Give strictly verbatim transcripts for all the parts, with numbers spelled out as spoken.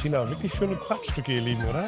Tina, wirklich schöne Prachtstücke, ihr Lieben, oder?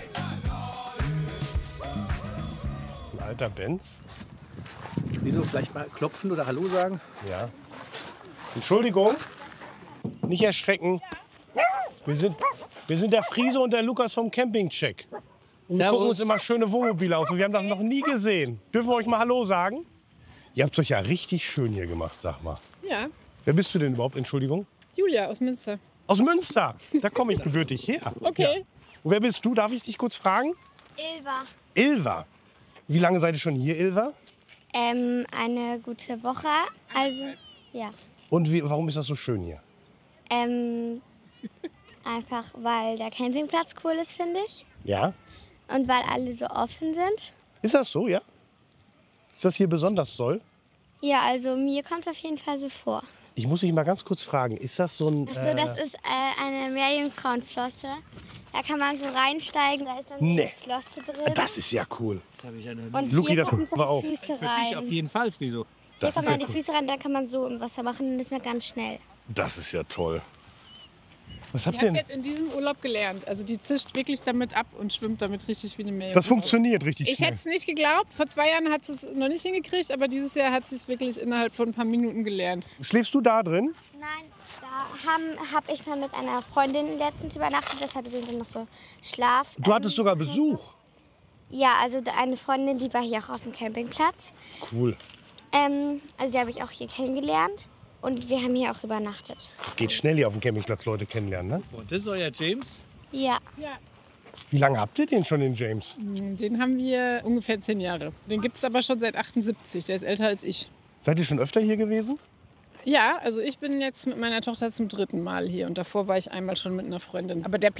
Ein alter Benz. Wieso? Vielleicht mal klopfen oder Hallo sagen? Ja. Entschuldigung, nicht erschrecken. Wir sind, wir sind der Friese und der Lukas vom Campingcheck. Und wir gucken uns immer schöne Wohnmobile aus. Und wir haben das noch nie gesehen. Dürfen wir euch mal Hallo sagen? Ihr habt es euch ja richtig schön hier gemacht, sag mal. Ja, Wer bist du denn überhaupt, Entschuldigung? Julia aus Münster. Aus Münster. Da komme ich gebürtig her. Okay. Ja. Und wer bist du? Darf ich dich kurz fragen? Ilva. Ilva. Wie lange seid ihr schon hier, Ilva? Ähm, eine gute Woche. Also, ja. Und wie, warum ist das so schön hier? Ähm, einfach, weil der Campingplatz cool ist, finde ich. Ja? Und weil alle so offen sind. Ist das so, ja? Ist das hier besonders toll? Ja, also mir kommt es auf jeden Fall so vor. Ich muss dich mal ganz kurz fragen, ist das so ein... Achso, das ist äh, eine Meerjungfrauenflosse. Da kann man so reinsteigen, da ist dann so Nee. eine Flosse drin. Das ist ja cool. Das habe ich ja noch nie. Und Luki, hier das kommen so war auch. die Füße Für dich auf rein. jeden Fall, Friso. Hier Das kommen ist ja dann die cool. Füße rein, dann kann man so im Wasser machen und das ist mir ganz schnell. Das ist ja toll. Was Die habt hat ihr es denn? jetzt in diesem Urlaub gelernt. Also die zischt wirklich damit ab und schwimmt damit richtig wie eine Meerjungfrau. Das funktioniert richtig Ich schnell. hätte es nicht geglaubt. Vor zwei Jahren hat sie es noch nicht hingekriegt, aber dieses Jahr hat sie es wirklich innerhalb von ein paar Minuten gelernt. Schläfst du da drin? Nein, da habe hab ich mal mit einer Freundin letztens übernachtet, deshalb sind dann noch so Schlaf. Du hattest ähm, sogar Sachen Besuch. So. Ja, also da- eine Freundin, die war hier auch auf dem Campingplatz. Cool. Ähm, also die habe ich auch hier kennengelernt und wir haben hier auch übernachtet. Es geht schnell hier auf dem Campingplatz Leute kennenlernen, ne? Und das ist euer James? Ja, Ja. Wie lange habt ihr den schon, den James? Den haben wir ungefähr zehn Jahre. Den gibt es aber schon seit achtundsiebzig. Der ist älter als ich. Seid ihr schon öfter hier gewesen? Ja, also ich bin jetzt mit meiner Tochter zum dritten Mal hier und davor war ich einmal schon mit einer Freundin. Aber der